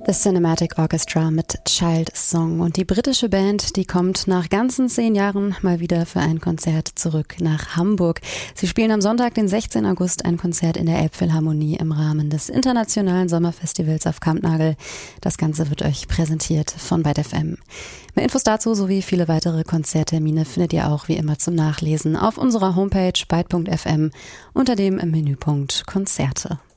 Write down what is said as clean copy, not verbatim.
The Cinematic Orchestra mit Child Song. Und die britische Band, die kommt nach ganzen 10 Jahren mal wieder für ein Konzert zurück nach Hamburg. Sie spielen am Sonntag, den 16. August, ein Konzert in der Elbphilharmonie im Rahmen des internationalen Sommerfestivals auf Kampnagel. Das Ganze wird euch präsentiert von Byte FM. Mehr Infos dazu sowie viele weitere Konzerttermine findet ihr auch wie immer zum Nachlesen auf unserer Homepage byte.fm unter dem Menüpunkt Konzerte.